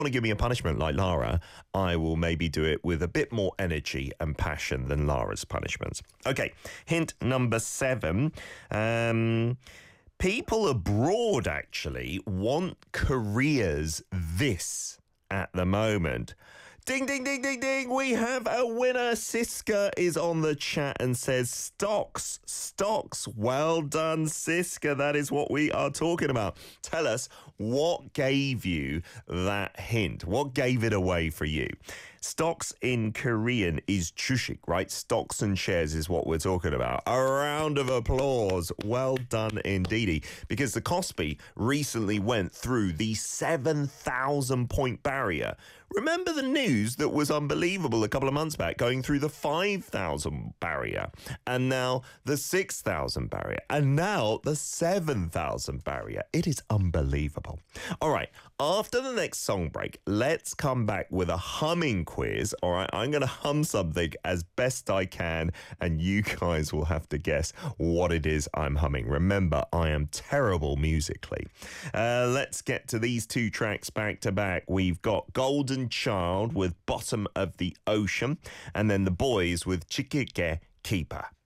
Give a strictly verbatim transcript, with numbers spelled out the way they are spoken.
want to give me a punishment like Lara, I will maybe do it with a bit more energy and passion than Lara's punishments. Okay, hint number seven. Um, people abroad actually want Korea's this at the moment. Ding, ding, ding, ding, ding. We have a winner. Siska is on the chat and says stocks, stocks. Well done, Siska. That is what we are talking about. Tell us what gave you that hint. What gave it away for you? Stocks in Korean is 주식, right? Stocks and shares is what we're talking about. A round of applause. Well done indeedy. Because the Kospi recently went through the seven thousand point barrier. Remember the news that was unbelievable a couple of months back, going through the five thousand barrier, and now the six thousand barrier, and now the seven thousand barrier. It is unbelievable. All right, after the next song break, let's come back with a humming quiz. All right, I'm going to hum something as best I can, and you guys will have to guess what it is I'm humming. Remember, I am terrible musically. Uh, let's get to these two tracks back to back. We've got Golden Child with Bottom of the Ocean, and then the boys with Chikike Keeper.